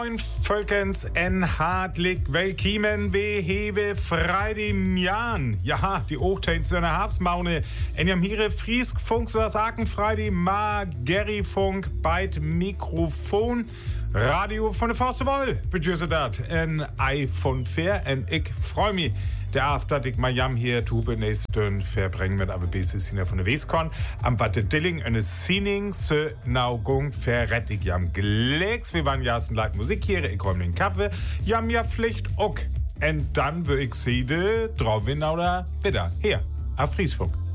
Moin Völkens en hartlich willkommen we hewe Freitagmjan. Ja, die Ochtens in der Hafsmaune. En jam hier Frieskfunk so sagen Freitag ma Gerryfunk beit Mikrofon. Radio von der Forste Woll. Begrüße dat. En Ei von Fair. En ich freu mich. Der Abend, dass ich mal jam hier tube nächsten verbringen mit aber bis hin von der Weskon. Am Watte Dilling eine Sinning se Naugung verrettig jam Glegs. Wir waren ja Live Musik hier. Ich räum den Kaffee. Jam ja Pflicht ook. Und dann würde ich sie drauf oder wieder hier. Auf Friesfunk.